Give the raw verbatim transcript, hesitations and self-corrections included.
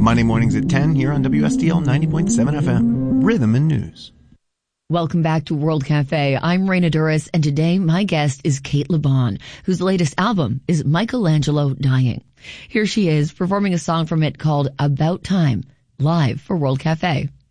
Monday mornings at ten here on W S T L ninety point seven F M. Rhythm and News. Welcome back to World Cafe. I'm Raina Duras, and today my guest is Cate Le Bon, whose latest album is Michelangelo Dying. Here she is performing a song from it called About Time, live for World Cafe.